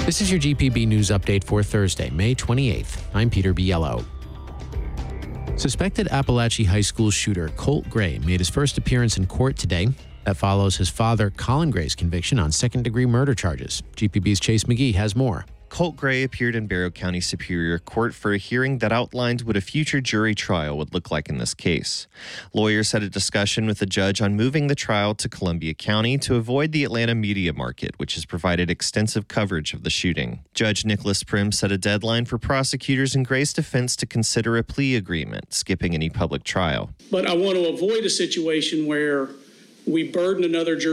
This is your GPB News Update for Thursday, May 28th. I'm Peter Biello. Suspected Appalachia High School shooter Colt Gray made his first appearance in court today. That follows his father, Colin Gray's conviction on second-degree murder charges. GPB's Chase McGee has more. Colt Gray appeared in Barrow County Superior Court for a hearing that outlined what a future jury trial would look like in this case. Lawyers had a discussion with the judge on moving the trial to Columbia County to avoid the Atlanta media market, which has provided extensive coverage of the shooting. Judge Nicholas Prim set a deadline for prosecutors in Gray's defense to consider a plea agreement, skipping any public trial. But I want to avoid a situation where we burden another jury